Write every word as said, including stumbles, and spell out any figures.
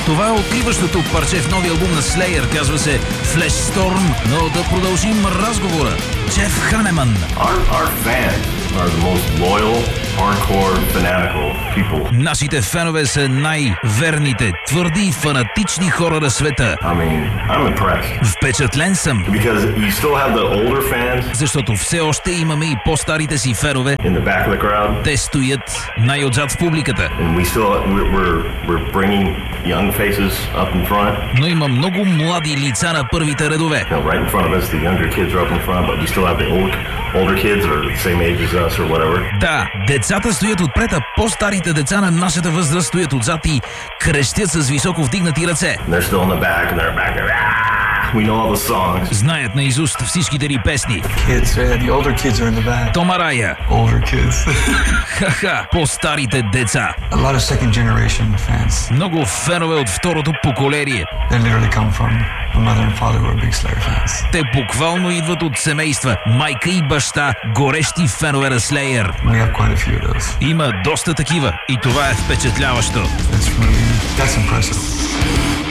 Това е откриващото парче в новия албум на Slayer, казва се Flash Storm, но да продължим разговора. Джеф Ханеман. Our, our fans are the most loyal, hardcore, fanatical people. Нашите фенове са най-верните, твърди и фанатични хора на света. I mean, I'm impressed. Впечатлен съм. Because you still have the older fans. Защото все още имаме и по-старите си фенове. In the back of the crowd. Те стоят най-отзад в публиката. And we still we're we're, we're bringing young faces up in front. Но има много млади лица на първите редове. You know, right in front of us, the younger kids are up in front, but we still have the old, older kids or the same age as us or whatever. Да, децата стоят отпред, а по-старите деца на нашата възраст стоят отзад и крещят с високо вдигнати ръце. And they're still in the back and they're back there. We know all the songs. Знаят наизуст всичките ни песни. Kids, yeah, the older kids are in the back. Том Арая. Older kids. Ха-ха, по-старите деца. A lot of second generation fans. Много фенове от второто поколение. They literally come from a mother and father who are big Slayer fans. Те буквално идват от семейства, майка и баща, горещи фенове на Slayer. We have quite a few of those. Има доста такива и това е впечатляващо. It's really, that's impressive.